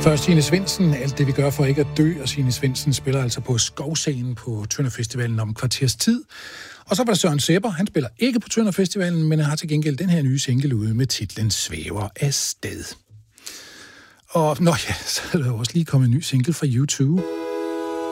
Først Signe Svendsen, alt det vi gør for ikke at dø, og Signe Svendsen spiller altså på Skovscenen på Tønder Festivalen om kvarters tid. Og så var der Søren Sebber, han spiller ikke på Tønder Festivalen, men har til gengæld den her nye single ude med titlen Svæver afsted. Og så er der også lige kommet en ny single fra YouTube.